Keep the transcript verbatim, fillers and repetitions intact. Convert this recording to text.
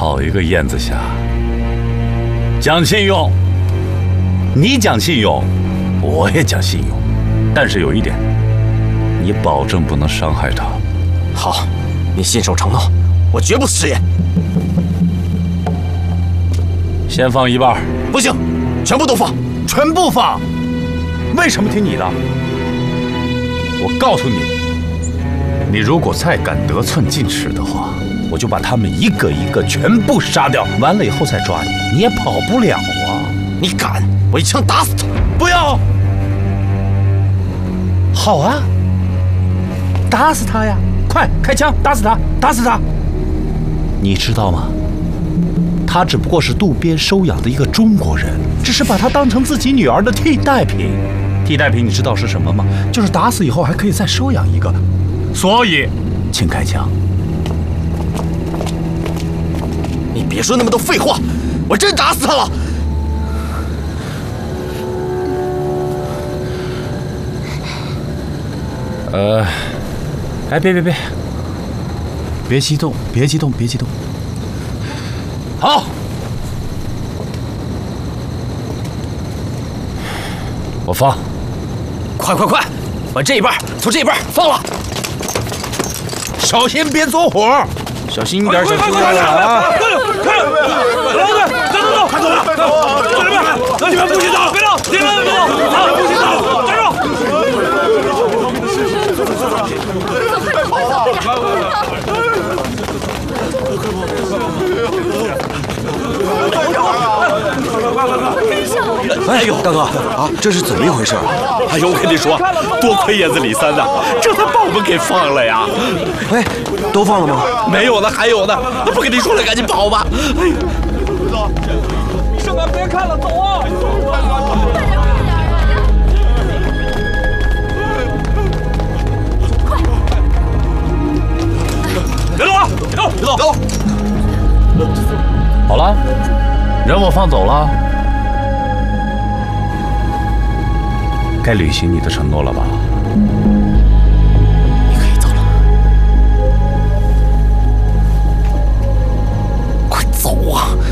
好一个燕子侠！讲信用，你讲信用，我也讲信用，但是有一点，你保证不能伤害他。 好，你信守承诺，我绝不食言。 先放一半。 不行，全部都放， 全部放。为什么听你的？我告诉你，你如果再敢得寸进尺的话，我就把他们一个一个全部杀掉，完了以后再抓你，你也跑不了啊！ 你敢，我一枪打死他！ 不要！好啊，打死他呀！快开枪，打死他，打死他！你知道吗？他只不过是渡边收养的一个中国人，只是把他当成自己女儿的替代品。替代品你知道是什么吗？就是打死以后还可以再收养一个。所以，请开枪。 你别说那么多废话，我真打死他了。 呃，哎，别别别，别激动，别激动，别激动。好，我放。 快快快，把这一半从这一半放了。 小心别着火，小心一点，小心一点啊！ 快点，快点，老子，走走走，快走了，快走！兄弟们，你们不许走，别动，你们别动，啊，不许走，站住！ 哎呦，大哥啊，这是怎么一回事？ 哎呦，我跟你说，多亏叶子李三呐，这才把我们给放了呀！ 哎，都放了吗？ 没有呢，还有呢，不跟你说了，赶紧跑吧！哎，走，剩啊，别看了，走啊！别动啊！别动！别动！走！ 好了，人我放走了。该履行你的承诺了吧？ 你可以走了，快走啊！